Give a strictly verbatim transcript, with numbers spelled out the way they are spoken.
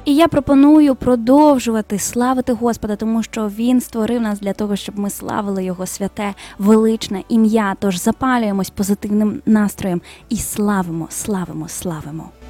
І я пропоную продовжувати славити Господа, тому що Він створив нас для того, щоб ми славили Його святе, величне ім'я. Тож запалюємось позитивним настроєм і славимо, славимо, славимо.